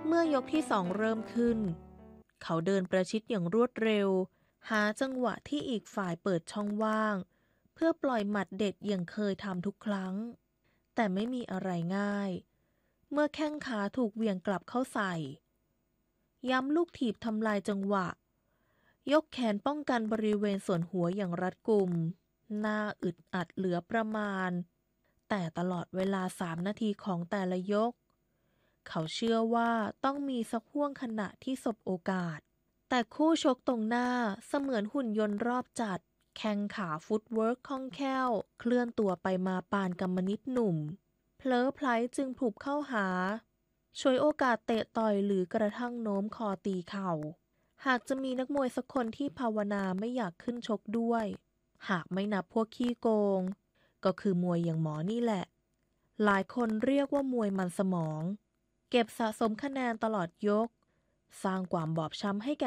เมื่อยกที่2เริ่มขึ้นเขาเดินประชิดอย่างรวดเร็วหาจังหวะที่อีกฝ่ายเปิดช่องว่างเพื่อปล่อยหมัดเด็ดอย่างเคยทำทุกครั้งแต่ไม่มีอะไรง่ายเมื่อแข้งขาถูกเหวี่ยงกลับเข้าใส่ย้ำลูกถีบทำลายจังหวะยกแขนป้องกันบริเวณส่วนหัวอย่างรัดกุมหน้าอึดอัดเหลือประมาณแต่ตลอดเวลา3 นาทีของแต่ละยกเขาเชื่อว่าต้องมีสักห่วงขณะที่สบโอกาสแต่คู่ชกตรงหน้าเสมือนหุ่นยนต์รอบจัดแข้งขาฟุตเวิร์กคล่องแคล่วเคลื่อนตัวไปมาปานกำมนิดหนุ่มเผลอไพลจึงผุบเข้าหาฉวยโอกาสเตะต่อยหรือกระทั่งโน้มคอตีเข่าหากจะมีนักมวยสักคนที่ภาวนาไม่อยากขึ้นชกด้วยหากไม่นับพวกขี้โกงก็คือมวยอย่างหมอนี่แหละหลายคนเรียกว่ามวยมันสมองเก็บสะสมคะแนนตลอดยกสร้างความบอบช้ำให้แก่